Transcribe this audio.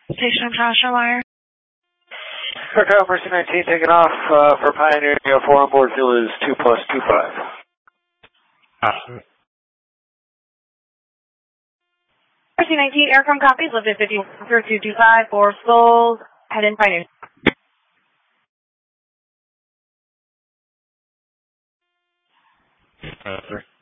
Station Joshua Wire. Aircraft Mercy 19 taking off for Pioneer. 4 on board fuel is 2 plus 25. Awesome. Mercy 19, aircom copies, lift at 510225 for Skulls, head in Pioneer. Answer.